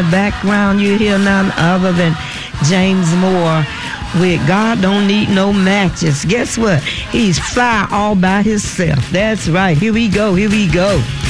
background, you hear none other than James Moore with God Don't Need No Matches. Guess what? He's fly all by himself. That's right. Here we go. Here we go.